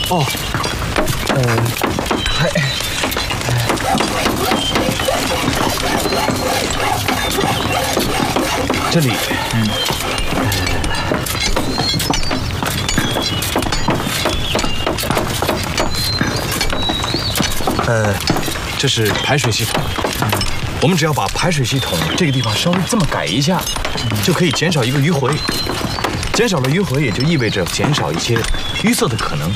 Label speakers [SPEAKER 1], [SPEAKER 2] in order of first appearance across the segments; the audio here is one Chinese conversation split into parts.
[SPEAKER 1] 哦，还。 这里，这是排水系统。我们只要把排水系统这个地方稍微这么改一下，就可以减少一个迂回。减少了迂回，也就意味着减少一些淤塞的可能。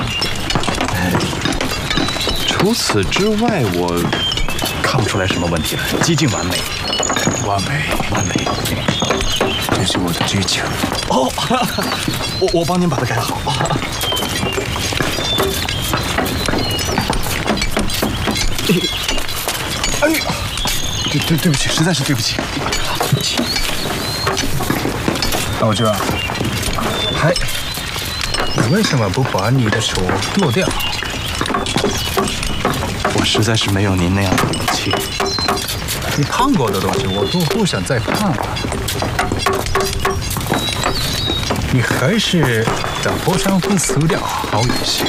[SPEAKER 1] 除此之外，我看不出来什么问题了，几近完美。完美，完美，这是我的追求。哦，我帮您把它改好。哎呀，对不起，实在是对不起。对不起。老舅，还，你为什么不把你的手剁掉？我实在是没有您那样的勇气。你看过的东西，我都不想再看了。你还是等破伤风死掉好一些。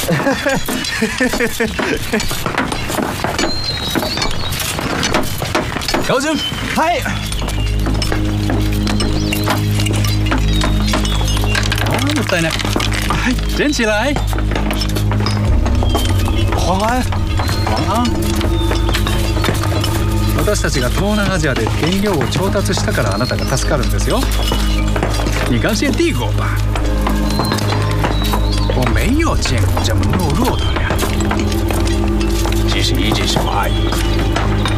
[SPEAKER 1] 调整，嗨。もったいない。はい、捡起来。晚安。晚安。私たちが東南アジアで原料を調達したからあなたが助かるんですよ。你刚先递过吧？我没有见过这么懦弱的人。其实一直是我爱你。